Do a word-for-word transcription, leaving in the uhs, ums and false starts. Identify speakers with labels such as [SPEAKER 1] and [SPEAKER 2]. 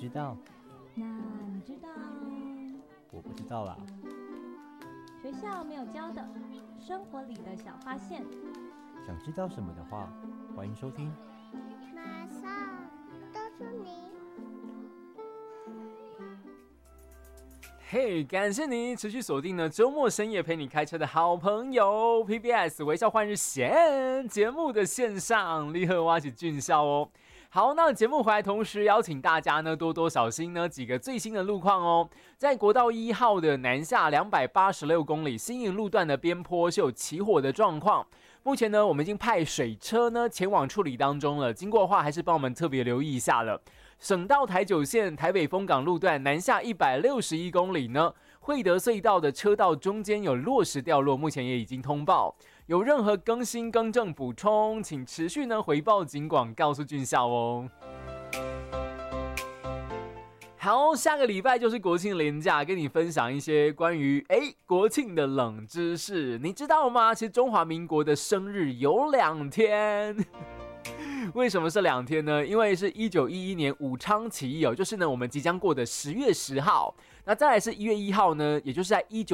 [SPEAKER 1] 知道？
[SPEAKER 2] 那你知道？
[SPEAKER 1] 我不知道啦。
[SPEAKER 2] 学校没有教的生活里的小发现。
[SPEAKER 1] 想知道什么的话，欢迎收听。
[SPEAKER 3] 马上告诉你。
[SPEAKER 4] 嘿、hey, 感谢你持续锁定呢周末深夜陪你开车的好朋友 P B S 微笑换日线节目的线上立刻挖起俊笑哦。好，那节目回来同时邀请大家呢多多小心呢几个最新的路况哦。在国道一号的南下两百八十六公里新营路段的边坡是有起火的状况，目前呢我们已经派水车呢前往处理当中了，经过的话还是帮我们特别留意一下了。省道台九线台北丰港路段南下一百六十一公里呢，惠德隧道的车道中间有落石掉落，目前也已经通报。有任何更新更正补充，请持续呢回报警广告诉俊孝哦。好，下个礼拜就是国庆连假，跟你分享一些关于诶国庆的冷知识，你知道吗？其实中华民国的生日有两天。为什么是两天呢？因为是一九一一年武昌起义哦，就是呢我们即将过的十月十号，那再来是一月一号呢，也就是在一九